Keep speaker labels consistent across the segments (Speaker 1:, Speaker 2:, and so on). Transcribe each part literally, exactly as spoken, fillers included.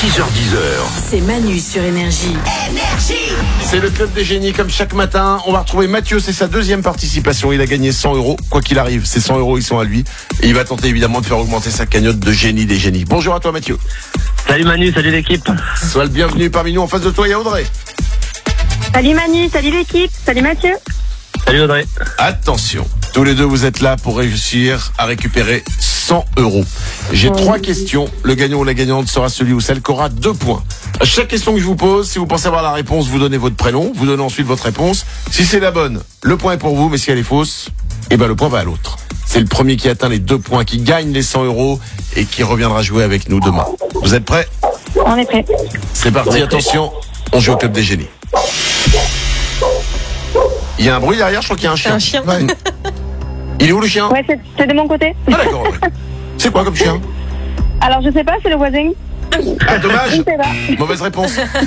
Speaker 1: six heures dix heures.
Speaker 2: C'est Manu sur Énergie.
Speaker 3: Énergie.
Speaker 4: C'est le club des génies comme chaque matin. On va retrouver Mathieu, c'est sa deuxième participation. Il a gagné cent euros. Quoi qu'il arrive, ces cent euros, ils sont à lui. Et il va tenter évidemment de faire augmenter sa cagnotte de génie des génies. Bonjour à toi Mathieu.
Speaker 5: Salut Manu, salut l'équipe.
Speaker 4: Sois le bienvenu parmi nous. En face de toi, il y a Audrey.
Speaker 6: Salut Manu, salut l'équipe, salut Mathieu.
Speaker 5: Salut Audrey.
Speaker 4: Attention, tous les deux vous êtes là pour réussir à récupérer cent euros. J'ai
Speaker 6: Oui.
Speaker 4: trois questions. Le gagnant ou la gagnante sera celui ou celle qui aura deux points. À chaque question que je vous pose, si vous pensez avoir la réponse, vous donnez votre prénom, vous donnez ensuite votre réponse. Si c'est la bonne, le point est pour vous, mais si elle est fausse, eh ben le point va à l'autre. C'est le premier qui atteint les deux points, qui gagne les cent euros et qui reviendra jouer avec nous demain. Vous êtes prêts ?
Speaker 6: On est prêts.
Speaker 4: C'est parti, attention, on joue au club des génies. Il y a un bruit derrière, je crois qu'il y a un chien.
Speaker 2: Un chien.
Speaker 4: Ouais. Il est où le chien ?
Speaker 6: Ouais, c'est, c'est de mon côté.
Speaker 4: Ah d'accord, ouais. C'est quoi comme chien ?
Speaker 6: Alors je sais pas, c'est le voisin.
Speaker 4: Ah dommage,
Speaker 6: Je sais pas.
Speaker 4: mauvaise réponse.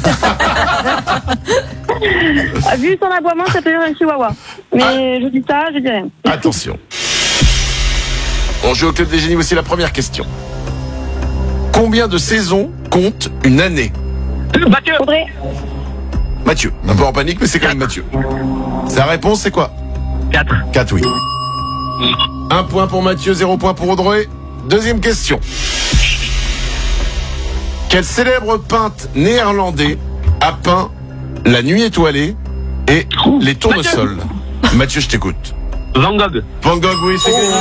Speaker 6: Ah, vu son aboiement, ça peut être un chihuahua. Mais
Speaker 4: Ah.
Speaker 6: je dis ça, je dis rien.
Speaker 4: Attention. On joue au club des génies, voici la première question. Combien de saisons compte une année ?
Speaker 5: Mathieu.
Speaker 6: Audrey,
Speaker 4: Mathieu, un peu en panique, mais c'est quand même Mathieu. Sa réponse, c'est quoi ?
Speaker 5: quatre.
Speaker 4: quatre, oui. Un point pour Mathieu, zéro point pour Audrey. Deuxième question. Quel célèbre peintre néerlandais a peint La Nuit étoilée et Les tournesols ? Mathieu, je t'écoute.
Speaker 5: Van Gogh.
Speaker 4: Van Gogh, oui, c'est gagné.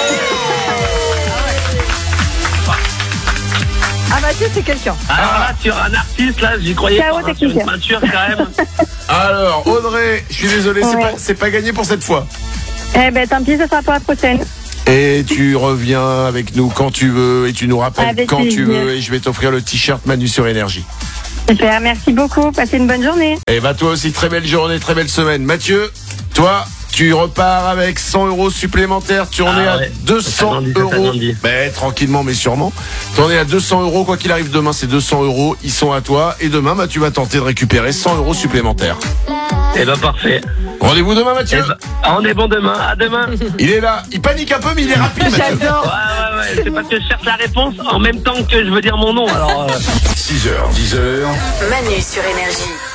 Speaker 2: Ah Mathieu, c'est quelqu'un.
Speaker 5: Alors là, sur un artiste, là, j'y croyais
Speaker 6: Ciao,
Speaker 5: pas, hein, sur
Speaker 6: technicien.
Speaker 5: une peinture quand même.
Speaker 4: Alors, Audrey, je suis désolé, c'est
Speaker 6: Ouais.
Speaker 4: pas, c'est pas gagné pour cette fois.
Speaker 6: eh ben tant pis, ce sera pour la prochaine.
Speaker 4: Et tu reviens avec nous quand tu veux et tu nous rappelles
Speaker 6: Avec
Speaker 4: quand tu
Speaker 6: plaisir.
Speaker 4: veux et je vais t'offrir le t-shirt Manu sur Énergie.
Speaker 6: Super, merci beaucoup. Passez une bonne journée.
Speaker 4: Et bah toi aussi, très belle journée, très belle semaine. Mathieu, toi, tu repars avec cent euros supplémentaires. Tu en
Speaker 5: Ah
Speaker 4: es à
Speaker 5: ouais.
Speaker 4: deux
Speaker 5: Ça
Speaker 4: cents
Speaker 5: grandit, ça
Speaker 4: euros.
Speaker 5: grandit.
Speaker 4: Ben, tranquillement mais sûrement. Tu en es à deux cents euros. Quoi qu'il arrive demain, c'est deux cents euros. Ils sont à toi. Et demain, bah, tu vas tenter de récupérer cent euros supplémentaires.
Speaker 5: Eh ben parfait.
Speaker 4: Rendez-vous demain, Mathieu.
Speaker 5: Eh ben, on est bon demain. À demain. Ouais,
Speaker 4: Il est là. Il panique un peu, mais il est rapide, Mathieu.
Speaker 2: J'adore.
Speaker 5: ouais, ouais. C'est parce que je cherche la réponse en même temps que je veux dire mon nom. Alors. euh,
Speaker 1: six heures dix heures.
Speaker 2: Manu sur Énergie.